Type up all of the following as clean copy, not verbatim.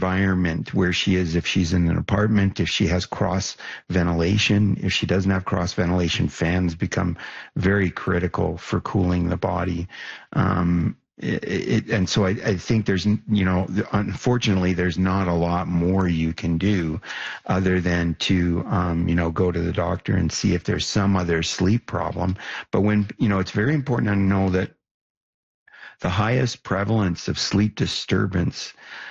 environment where she is, if she's in an apartment, if she has cross ventilation. If she doesn't have cross ventilation, fans become very critical for cooling the body. And so I think there's, unfortunately, there's not a lot more you can do other than to, go to the doctor and see if there's some other sleep problem. But when, it's very important to know that the highest prevalence of sleep disturbance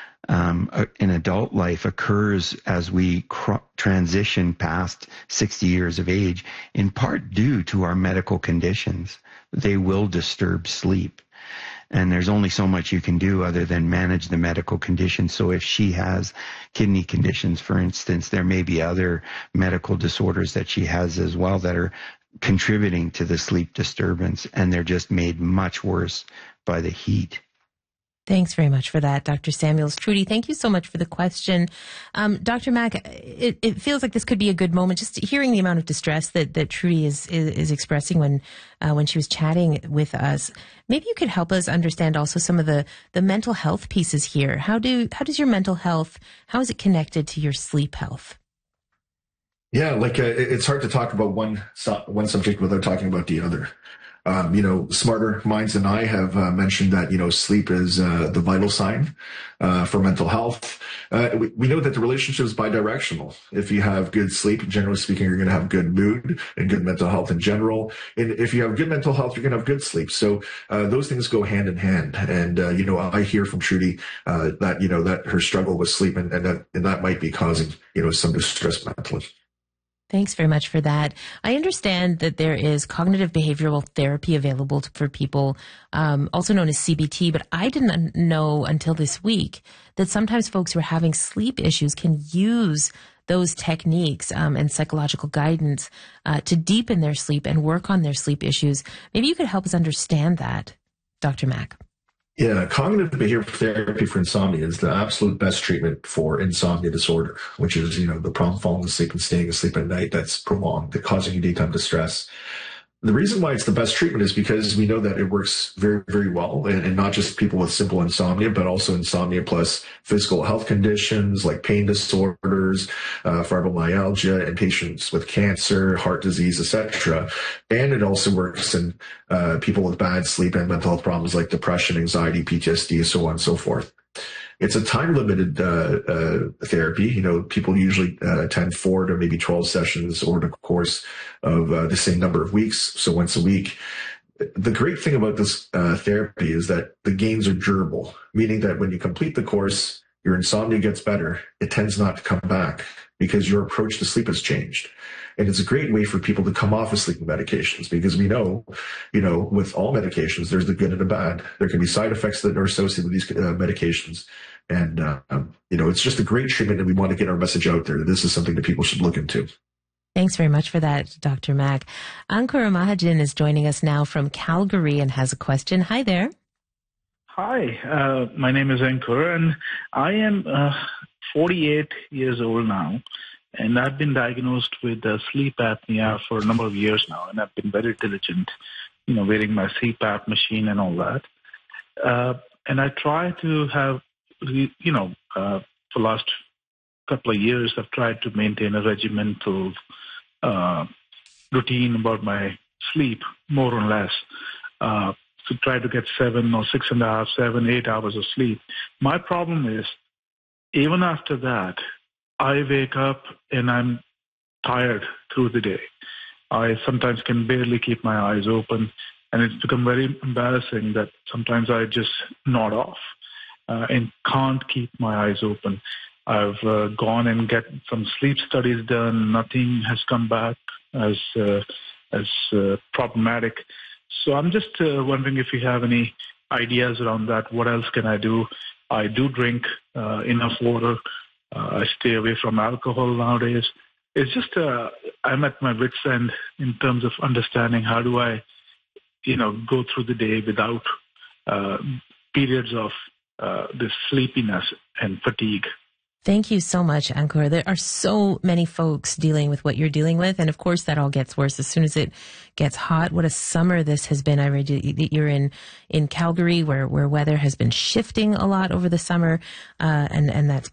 in adult life occurs as we transition past 60 years of age, in part due to our medical conditions. They will disturb sleep. And there's only so much you can do other than manage the medical condition. So if she has kidney conditions, for instance, there may be other medical disorders that she has as well that are contributing to the sleep disturbance, and they're just made much worse by the heat. Thanks very much for that, Dr. Samuels. Trudy, thank you so much for the question. Dr. Mack, it feels like this could be a good moment, just hearing the amount of distress that Trudy is expressing when she was chatting with us. Maybe you could help us understand also some of the mental health pieces here. How does your mental health, how is it connected to your sleep health? Yeah, it's hard to talk about one subject without talking about the other. Smarter minds than I have mentioned that, sleep is the vital sign for mental health. We know that the relationship is bidirectional. If you have good sleep, generally speaking, you're going to have good mood and good mental health in general. And if you have good mental health, you're going to have good sleep. So those things go hand in hand. And, I hear from Trudy that her struggle with sleep and that might be causing, some distress mentally. Thanks very much for that. I understand that there is cognitive behavioral therapy available for people, also known as CBT, but I didn't know until this week that sometimes folks who are having sleep issues can use those techniques and psychological guidance to deepen their sleep and work on their sleep issues. Maybe you could help us understand that, Dr. Mack. Yeah, cognitive behavioral therapy for insomnia is the absolute best treatment for insomnia disorder, which is, the problem falling asleep and staying asleep at night that's prolonged, that causing you daytime distress. The reason why it's the best treatment is because we know that it works very, very well, and not just people with simple insomnia, but also insomnia plus physical health conditions like pain disorders, fibromyalgia, and patients with cancer, heart disease, etc. And it also works in people with bad sleep and mental health problems like depression, anxiety, PTSD, so on and so forth. It's a time-limited therapy. People usually attend 4 to maybe 12 sessions over the course of the same number of weeks, so once a week. The great thing about this therapy is that the gains are durable, meaning that when you complete the course, your insomnia gets better. It tends not to come back because your approach to sleep has changed. And it's a great way for people to come off of sleeping medications because we know, with all medications, there's the good and the bad. There can be side effects that are associated with these medications. And, it's just a great treatment, and we want to get our message out there. This is something that people should look into. Thanks very much for that, Dr. Mack. Ankur Mahajan is joining us now from Calgary and has a question. Hi there. Hi, my name is Ankur, and I am 48 years old now. And I've been diagnosed with sleep apnea for a number of years now, and I've been very diligent, wearing my CPAP machine and all that. And I try to have, for the last couple of years, I've tried to maintain a regimental routine about my sleep, more or less, to try to get 7 or 6.5, 7, 8 hours of sleep. My problem is, even after that, I wake up and I'm tired through the day. I sometimes can barely keep my eyes open, and it's become very embarrassing that sometimes I just nod off and can't keep my eyes open. I've gone and get some sleep studies done. Nothing has come back as problematic. So I'm just wondering if you have any ideas around that. What else can I do? I do drink enough water. I stay away from alcohol nowadays. It's just I'm at my wit's end in terms of understanding how do I, go through the day without periods of this sleepiness and fatigue. Thank you so much, Ankur. There are so many folks dealing with what you're dealing with. And of course, that all gets worse as soon as it gets hot. What a summer this has been. I read that you're in Calgary where weather has been shifting a lot over the summer. And that's